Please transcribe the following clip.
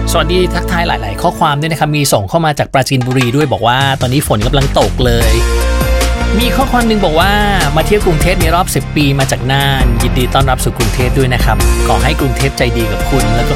สวัสดีทักทายหลายๆข้อความด้วยนะครับมีส่งเข้ามาจากปราจีนบุรีด้วยบอกว่าตอนนี้ฝนกำลังตกเลยมีข้อความนึงบอกว่ามาเที่ยวกรุงเทพในรอบ10 ปีมาจากน่านยินดีต้อนรับสู่กรุงเทพด้วยนะครับขอให้กรุงเทพใจดีกับคุณแล้วก็